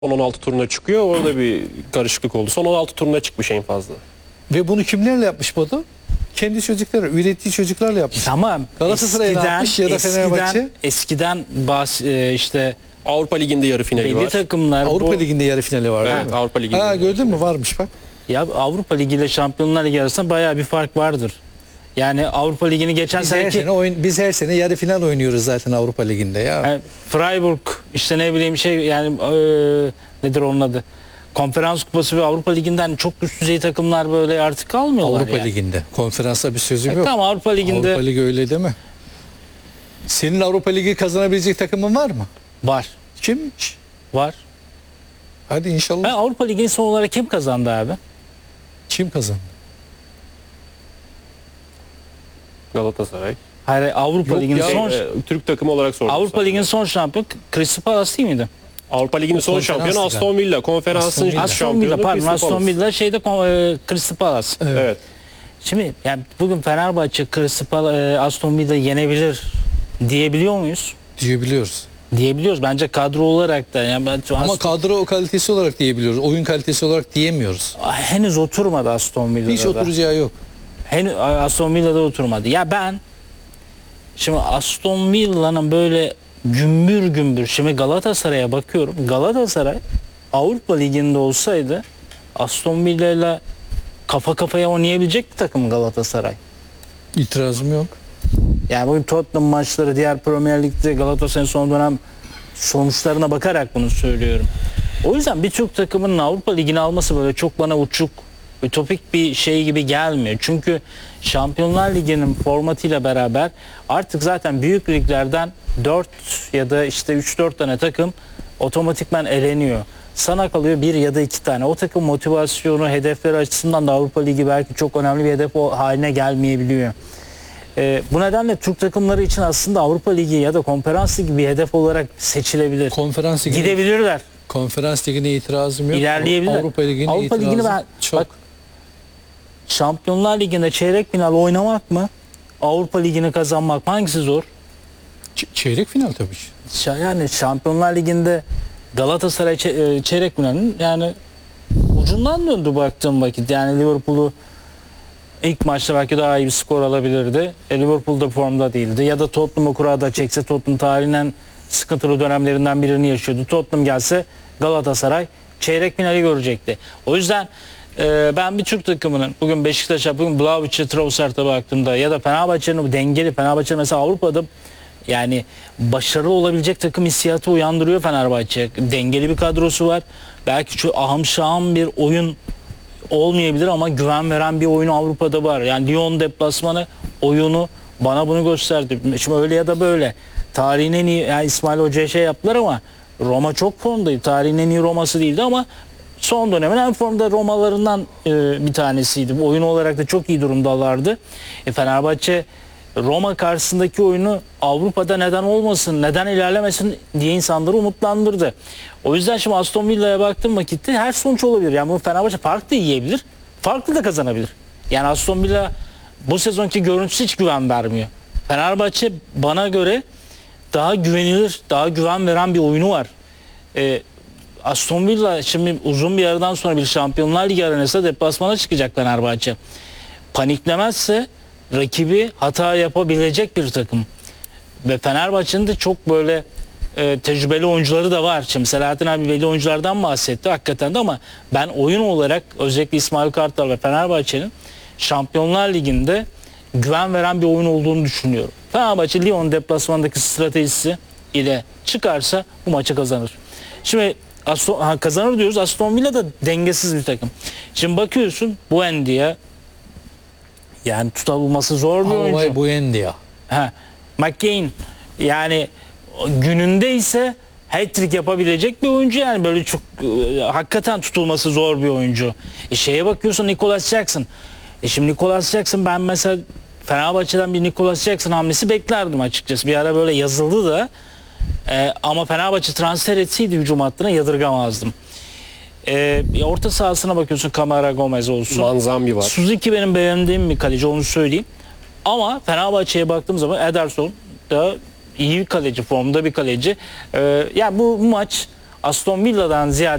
Son 16 turuna çıkıyor. Orada bir karışıklık oldu. Son 16 turuna çıkmış en fazla. Ve bunu kimlerle yapmış Batu? Kendi çocukları, ürettiği çocuklarla yapmış. Tamam. Galatasaray ne yapmış ya da Fenerbahçe? Eskiden işte Avrupa Ligi'nde yarı finali belli var. takımlar Avrupa Ligi'nde yarı finali var. Evet, değil mi? Avrupa Ligi'nde. Ha, gördün mü? Varmış bak. ya Avrupa Ligi ile Şampiyonlar Ligi arasında bayağı bir fark vardır. Yani Avrupa Ligi'ni geçen seneki Biz her sene yarı final oynuyoruz zaten Avrupa Ligi'nde ya. yani Freiburg işte ne bileyim yani nedir onun adı? Konferans Kupası ve Avrupa Ligi'nden çok üst düzey takımlar böyle artık kalmıyorlar Avrupa yani. Ligi'nde. Konferansta bir sözüm yok. Tamam, Avrupa Ligi'nde Avrupa Ligi öyle değil mi? Senin Avrupa Ligi kazanabilecek takımın var mı? var. Kim? Var. Hadi inşallah. Ben Avrupa Ligi'ni son olarak kim kazandı abi? Kim kazandı? Galatasaray. Hayır, Avrupa Yok Ligi'nin ya, son Türk takımı olarak sordum. Avrupa sana. Ligi'nin son şampiyonu Crystal Palace değil miydi? Avrupa Ligi'nin son Konferans şampiyonu Ligi. Aston Villa. Konferansın Aston Villa. Aston şampiyonu Villa, pardon, Crystal Aston Palace. Villa Crystal Palace. Evet. Şimdi yani bugün Fenerbahçe Aston Villa'yı yenebilir diyebiliyor muyuz? Diyebiliyoruz. Diyebiliyoruz. Bence kadro olarak da yani Ama kadro kalitesi olarak diyebiliyoruz. Oyun kalitesi olarak diyemiyoruz. henüz oturmadı Aston Villa'da. Hiç oturacağı yok. Henüz Aston Villa'da oturmadı. Ya ben şimdi Aston Villa'nın böyle gümbür gümbür, şimdi Galatasaray'a bakıyorum. Galatasaray Avrupa Ligi'nde olsaydı Aston Villa'yla kafa kafaya oynayabilecek bir takım Galatasaray. İtirazım yok. Yani bugün Tottenham maçları, diğer Premier Lig'de Galatasaray'ın son dönem sonuçlarına bakarak bunu söylüyorum. O yüzden bir Türk takımının Avrupa Ligi'ni alması böyle çok bana uçuk, ütopik bir şey gibi gelmiyor. Çünkü Şampiyonlar Ligi'nin formatıyla beraber artık zaten büyük liglerden 4 ya da işte 3-4 tane takım otomatikman eleniyor. Sana kalıyor 1 ya da 2 tane. O takım motivasyonu, hedefleri açısından da Avrupa Ligi belki çok önemli bir hedef haline gelmeyebiliyor. Bu nedenle Türk takımları için aslında Avrupa Ligi ya da Konferans Ligi bir hedef olarak seçilebilir. Konferans Ligi'ne, Gidebilirler. Konferans Ligi'ne itirazım yok. İlerleyebilirler. Avrupa Ligi'ne itirazım ben çok. bak, Şampiyonlar Ligi'nde çeyrek final oynamak mı? Avrupa Ligi'ni kazanmak mı? Hangisi zor? Çeyrek final tabii ki. Yani Şampiyonlar Ligi'nde Galatasaray çeyrek finalinin yani ucundan döndü baktığım vakit. Yani Liverpool'u ilk maçta belki daha iyi bir skor alabilirdi. Liverpool da formda değildi. Ya da Tottenham'ı kurada çekse, Tottenham tarihinden sıkıntılı dönemlerinden birini yaşıyordu. Tottenham gelse Galatasaray çeyrek finali görecekti. O yüzden ben bir Türk takımının bugün Beşiktaş'a, bugün Vlahovic'e, Trossard'a baktığımda ya da Fenerbahçe'nin dengeli, Fenerbahçe mesela Avrupa'da yani başarılı olabilecek takım hissiyatı uyandırıyor Fenerbahçe. Dengeli bir kadrosu var. Belki şu ahım şahım bir oyun olmayabilir ama güven veren bir oyunu Avrupa'da var. Yani Lyon deplasmanı oyunu bana bunu gösterdi. Şimdi öyle ya da böyle. Tarihin en iyi, yani İsmail Hoca'ya şey yaptılar ama Roma çok formdaydı. Tarihin en iyi Roma'sı değildi ama son dönemin en formda Romalarından bir tanesiydi. Bu oyun olarak da çok iyi durumdalardı. Fenerbahçe Roma karşısındaki oyunu Avrupa'da neden olmasın, neden ilerlemesin diye insanları umutlandırdı. O yüzden şimdi Aston Villa'ya baktığım vakitte her sonuç olabilir. Yani bu Fenerbahçe farklı da yiyebilir, farklı da kazanabilir. Yani Aston Villa bu sezonki görüntüsü hiç güven vermiyor. Fenerbahçe bana göre daha güvenilir, daha güven veren bir oyunu var. Aston Villa şimdi uzun bir aradan sonra bir Şampiyonlar Ligi arenasında deplasmana çıkacak Fenerbahçe. Paniklemezse rakibi hata yapabilecek bir takım. Ve Fenerbahçe'nin de çok böyle tecrübeli oyuncuları da var. Şimdi Selahattin abi belli oyunculardan bahsetti hakikaten de ama ben oyun olarak özellikle İsmail Kartal ve Fenerbahçe'nin Şampiyonlar Ligi'nde güven veren bir oyun olduğunu düşünüyorum. Fenerbahçe Lyon deplasmandaki stratejisi ile çıkarsa bu maçı kazanır. Şimdi kazanır diyoruz. Aston Villa da dengesiz bir takım. Şimdi bakıyorsun Buendia, yani tutabilması zor bir oyuncu. Alvay Buendia. McCain yani gününde ise hat-trick yapabilecek bir oyuncu, yani böyle çok hakikaten tutulması zor bir oyuncu. Şeye bakıyorsun Nicolas Jackson. Şimdi Nicolas Jackson, ben mesela Fenerbahçe'den bir Nicolas Jackson hamlesi beklerdim açıkçası. Bir ara böyle yazıldı da ama Fenerbahçe transfer etseydi hücum hattına yadırgamazdım. Orta sahasına bakıyorsun, Kamara, Gomez olsun. Manzambi var. Suzuki benim beğendiğim bir kaleci, onu söyleyeyim. Ama Fenerbahçe'ye baktığım zaman Ederson da iyi bir kaleci, formda bir kaleci. Yani bu maç Aston Villa'dan ziyade